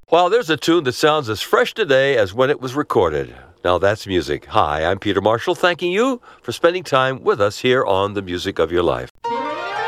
Wow, there's a tune that sounds as fresh today as when it was recorded. Now that's music. Hi, I'm Peter Marshall, thanking you for spending time with us here on The Music of Your Life.